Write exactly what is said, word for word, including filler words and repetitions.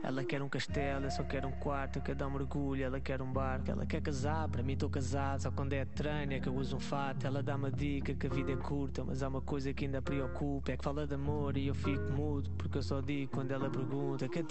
Ela quer um castelo, eu só quero um quarto. Eu quero dar um mergulho, ela quer um barco. Ela quer casar, para mim estou casado. Só quando é treino é que eu uso um fato. Ela dá-me a dica que a vida é curta, mas há uma coisa que ainda preocupa. É que fala de amor e eu fico mudo, porque eu só digo quando ela pergunta. Que